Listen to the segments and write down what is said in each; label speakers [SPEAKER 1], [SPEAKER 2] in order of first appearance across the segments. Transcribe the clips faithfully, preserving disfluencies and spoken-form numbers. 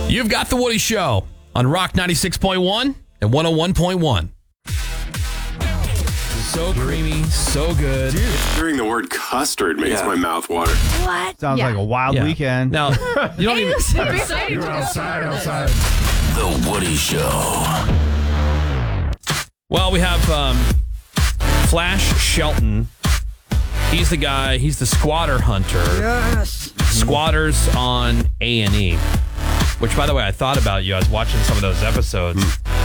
[SPEAKER 1] You've got The Woody Show on Rock ninety-six point one and one oh one point one. So creamy, so good.
[SPEAKER 2] Dude, hearing the word custard makes
[SPEAKER 1] Yeah.
[SPEAKER 2] my mouth water.
[SPEAKER 3] What?
[SPEAKER 4] Sounds
[SPEAKER 3] Yeah.
[SPEAKER 4] like a wild
[SPEAKER 1] Yeah.
[SPEAKER 4] weekend.
[SPEAKER 1] Now, you don't even...
[SPEAKER 3] Super excited.
[SPEAKER 5] You're outside, outside.
[SPEAKER 6] The Woody Show.
[SPEAKER 1] Well, we have um, Flash Shelton. He's the guy, he's the squatter hunter.
[SPEAKER 3] Yes.
[SPEAKER 1] Squatters on A and E. Which, by the way, I thought about you. I was watching some of those episodes.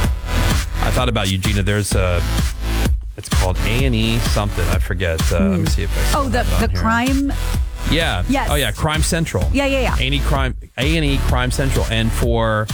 [SPEAKER 1] I thought about you, Gina. There's a... It's called A and E something. I forget. Uh, Let me see if I still
[SPEAKER 3] Oh, the
[SPEAKER 1] have it on
[SPEAKER 3] the
[SPEAKER 1] here.
[SPEAKER 3] crime.
[SPEAKER 1] Yeah.
[SPEAKER 3] Yes.
[SPEAKER 1] Oh, yeah. Crime Central.
[SPEAKER 3] Yeah, yeah, yeah.
[SPEAKER 1] A and E Crime, A and E Crime Central. And for,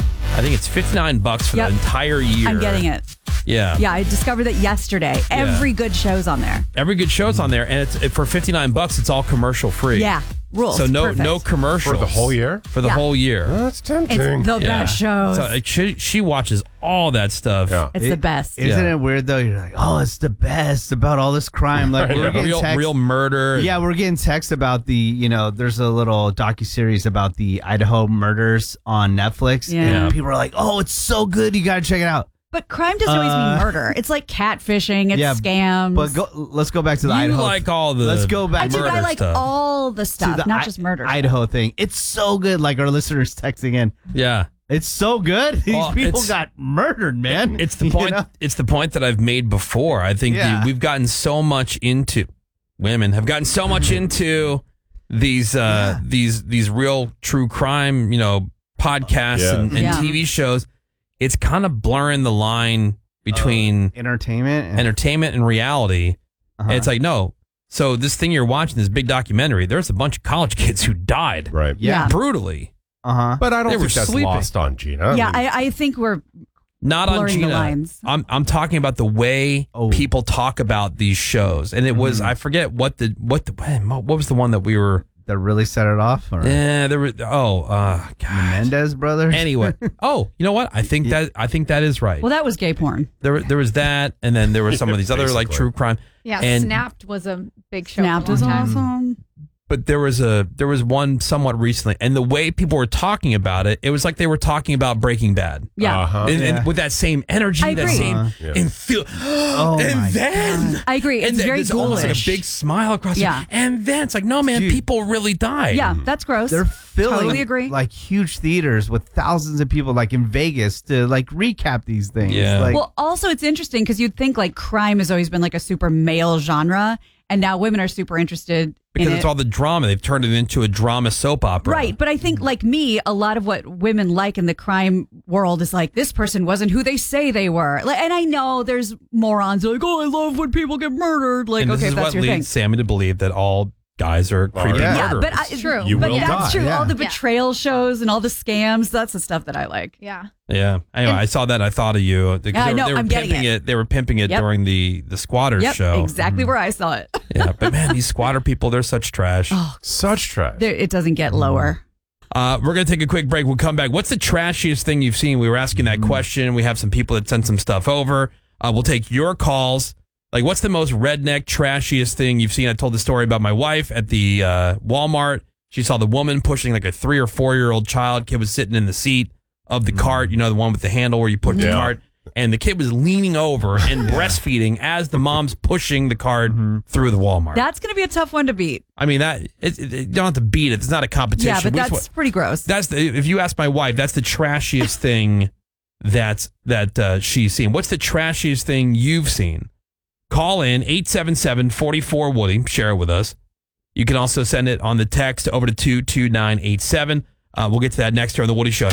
[SPEAKER 1] I think it's fifty-nine bucks for
[SPEAKER 3] Yep.
[SPEAKER 1] the entire year.
[SPEAKER 3] I'm getting it.
[SPEAKER 1] Yeah.
[SPEAKER 3] Yeah, I discovered that yesterday. Every good show's on there.
[SPEAKER 1] Every good show's on there. And it's it, for fifty-nine bucks, it's all commercial free.
[SPEAKER 3] Yeah, rules.
[SPEAKER 1] So no
[SPEAKER 3] Perfect.
[SPEAKER 1] no commercials.
[SPEAKER 5] For the whole year?
[SPEAKER 1] For the
[SPEAKER 3] Yeah.
[SPEAKER 1] whole year.
[SPEAKER 5] That's tempting.
[SPEAKER 3] It's the
[SPEAKER 1] Yeah.
[SPEAKER 3] best shows.
[SPEAKER 1] So like, she, she watches all that stuff.
[SPEAKER 5] Yeah.
[SPEAKER 3] it's the best.
[SPEAKER 4] Isn't
[SPEAKER 1] Yeah.
[SPEAKER 4] it weird though? You're like, oh, it's the best about all this crime. Like we're getting
[SPEAKER 1] Real,
[SPEAKER 4] text-
[SPEAKER 1] real murder.
[SPEAKER 4] Yeah, we're getting texts about the, you know, there's a little docuseries about the Idaho murders on Netflix.
[SPEAKER 3] Yeah.
[SPEAKER 4] And people are like, oh, it's so good. You got to check it out.
[SPEAKER 3] But crime doesn't always
[SPEAKER 4] Uh,
[SPEAKER 3] mean murder. It's like catfishing. It's
[SPEAKER 4] yeah,
[SPEAKER 3] scams.
[SPEAKER 4] But go, let's go back to the
[SPEAKER 1] You
[SPEAKER 4] Idaho.
[SPEAKER 1] like all the
[SPEAKER 4] Let's go back
[SPEAKER 3] I think
[SPEAKER 1] murder
[SPEAKER 3] I like
[SPEAKER 1] stuff.
[SPEAKER 3] all the
[SPEAKER 4] to
[SPEAKER 3] stuff,
[SPEAKER 4] the
[SPEAKER 3] not
[SPEAKER 4] I-
[SPEAKER 3] just murder.
[SPEAKER 4] Idaho thing. It's so good. Like our listeners texting in.
[SPEAKER 1] Yeah.
[SPEAKER 4] It's so good. These
[SPEAKER 1] Well,
[SPEAKER 4] people
[SPEAKER 1] it's-
[SPEAKER 4] got murdered, man.
[SPEAKER 1] It's the
[SPEAKER 4] You
[SPEAKER 1] point.
[SPEAKER 4] know?
[SPEAKER 1] It's the point that I've made before. I think
[SPEAKER 4] Yeah.
[SPEAKER 1] the, we've gotten so much into women have gotten so much into these uh, these these real true crime, you know, podcasts
[SPEAKER 5] Yeah.
[SPEAKER 1] and, and
[SPEAKER 3] Yeah.
[SPEAKER 1] T V shows. It's kind of blurring the line between
[SPEAKER 4] Entertainment. And,
[SPEAKER 1] entertainment and reality.
[SPEAKER 4] uh-huh.
[SPEAKER 1] And it's like, no. So this thing you're watching, this big documentary, there's a bunch of college kids who died
[SPEAKER 5] Right.
[SPEAKER 3] Yeah.
[SPEAKER 1] brutally.
[SPEAKER 4] uh-huh.
[SPEAKER 5] But I don't
[SPEAKER 1] They were
[SPEAKER 5] think that's
[SPEAKER 1] sleeping.
[SPEAKER 5] lost on Gina.
[SPEAKER 3] yeah,
[SPEAKER 5] I mean,
[SPEAKER 3] I, I think we're
[SPEAKER 1] Not on
[SPEAKER 3] blurring the
[SPEAKER 1] Gina.
[SPEAKER 3] lines.
[SPEAKER 1] I'm I'm talking about the way
[SPEAKER 4] Oh.
[SPEAKER 1] people talk about these shows, and it was I forget what the what the what was the one that we were.
[SPEAKER 4] That really set it off? Or
[SPEAKER 1] Yeah, there were. Oh, uh, God.
[SPEAKER 4] Menendez brothers?
[SPEAKER 1] Anyway, oh, you know what? I think that I think that is right.
[SPEAKER 3] well, that was gay porn.
[SPEAKER 1] There there was that, and then there were some of these other like
[SPEAKER 5] Basically.
[SPEAKER 1] true crime.
[SPEAKER 7] Yeah,
[SPEAKER 1] And-
[SPEAKER 7] Snapped was a big show.
[SPEAKER 3] Snapped
[SPEAKER 7] for a
[SPEAKER 3] was
[SPEAKER 7] long time.
[SPEAKER 3] awesome.
[SPEAKER 1] But there was a there was one somewhat recently, and the way people were talking about it, it was like they were talking about Breaking Bad.
[SPEAKER 3] Yeah,
[SPEAKER 5] Uh-huh.
[SPEAKER 1] And, and
[SPEAKER 4] Yeah.
[SPEAKER 1] with that same energy,
[SPEAKER 3] I
[SPEAKER 1] that
[SPEAKER 3] agree.
[SPEAKER 1] same
[SPEAKER 4] Uh,
[SPEAKER 5] yeah.
[SPEAKER 1] and feel,
[SPEAKER 4] Oh
[SPEAKER 1] and
[SPEAKER 4] my
[SPEAKER 1] then
[SPEAKER 3] I agree.
[SPEAKER 1] and
[SPEAKER 3] It's
[SPEAKER 1] then
[SPEAKER 3] very
[SPEAKER 1] there's almost like a
[SPEAKER 3] ghoulish.
[SPEAKER 1] big smile across.
[SPEAKER 3] Yeah.
[SPEAKER 1] it. And then it's like, no, man,
[SPEAKER 4] Dude.
[SPEAKER 1] people really died.
[SPEAKER 3] yeah, that's gross.
[SPEAKER 4] They're filling
[SPEAKER 3] Totally agree.
[SPEAKER 4] like huge theaters with thousands of people like in Vegas to like recap these things.
[SPEAKER 1] Yeah.
[SPEAKER 4] Like,
[SPEAKER 3] well, also it's interesting because you'd think like crime has always been like a super male genre, and now women are super interested
[SPEAKER 1] because
[SPEAKER 3] in
[SPEAKER 1] it's
[SPEAKER 3] it.
[SPEAKER 1] all the drama. They've turned it into a drama soap opera.
[SPEAKER 3] Right, but I think like me, a lot of what women like in the crime world is like this person wasn't who they say they were. Like, and I know there's morons who are like, oh, I love when people get murdered. Like,
[SPEAKER 1] And this
[SPEAKER 3] okay,
[SPEAKER 1] is
[SPEAKER 3] if that's
[SPEAKER 1] what
[SPEAKER 3] your
[SPEAKER 1] leads
[SPEAKER 3] thing.
[SPEAKER 1] Sammy to believe that all guys are creepy
[SPEAKER 4] yeah.
[SPEAKER 3] Yeah,
[SPEAKER 1] murderers.
[SPEAKER 3] but I,
[SPEAKER 7] It's true.
[SPEAKER 5] You
[SPEAKER 3] but
[SPEAKER 5] will
[SPEAKER 3] that's
[SPEAKER 5] die.
[SPEAKER 3] true.
[SPEAKER 4] Yeah.
[SPEAKER 3] All the
[SPEAKER 7] Yeah.
[SPEAKER 3] betrayal shows and all the scams, that's the stuff that I like.
[SPEAKER 7] Yeah.
[SPEAKER 1] yeah. Anyway, I saw that. I thought of you. Because
[SPEAKER 3] Yeah, I
[SPEAKER 1] they, were-
[SPEAKER 3] know,
[SPEAKER 1] they were
[SPEAKER 3] I'm getting
[SPEAKER 1] pimping
[SPEAKER 3] it.
[SPEAKER 1] it. They were pimping it
[SPEAKER 3] Yep.
[SPEAKER 1] during the the squatters
[SPEAKER 3] Yep,
[SPEAKER 1] show.
[SPEAKER 3] exactly where I saw it.
[SPEAKER 1] Yeah, but man, these squatter people, they're such trash.
[SPEAKER 5] Such trash.
[SPEAKER 3] There, it doesn't get lower.
[SPEAKER 1] Uh, we're going to take a quick break. We'll come back. What's the trashiest thing you've seen? We were asking that question. We have some people that sent some stuff over. Uh, we'll take your calls. Like, what's the most redneck, trashiest thing you've seen? I told the story about my wife at the uh, Walmart. She saw the woman pushing like a three or four year old child. Kid was sitting in the seat of the cart, you know, the one with the handle where you push the
[SPEAKER 5] Yeah.
[SPEAKER 1] cart. And the kid was leaning over and breastfeeding as the mom's pushing the cart through the Walmart.
[SPEAKER 3] That's going to be a tough one to beat.
[SPEAKER 1] I mean, that it, it, you don't have to beat it. It's not a competition.
[SPEAKER 3] Yeah, but
[SPEAKER 1] We just
[SPEAKER 3] that's
[SPEAKER 1] wa-
[SPEAKER 3] pretty gross.
[SPEAKER 1] that's the, if you ask my wife, that's the trashiest thing that's that uh, she's seen. What's the trashiest thing you've seen? Call in eight seven seven, four four, Woody. Share it with us. You can also send it on the text over to two two nine eight seven. Uh, we'll get to that next here on The Woody Show.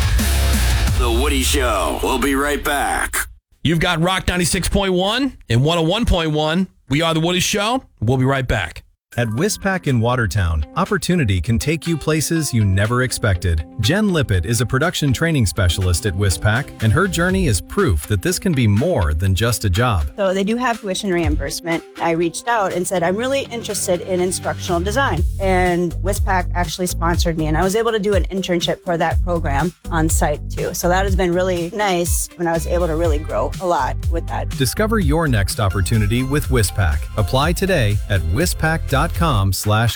[SPEAKER 6] The Woody Show. We'll be right back.
[SPEAKER 1] You've got Rock ninety-six point one and one oh one point one. We are The Woody Show. We'll be right back.
[SPEAKER 8] At Wispac in Watertown, opportunity can take you places you never expected. Jen Lippett is a production training specialist at Wispac, and her journey is proof that this can be more than just a job.
[SPEAKER 9] So they do have tuition reimbursement. I reached out and said, I'm really interested in instructional design. And Wispac actually sponsored me, and I was able to do an internship for that program on site too. So that has been really nice when I was able to really grow a lot with that.
[SPEAKER 8] Discover your next opportunity with Wispac. Apply today at wispac dot com slash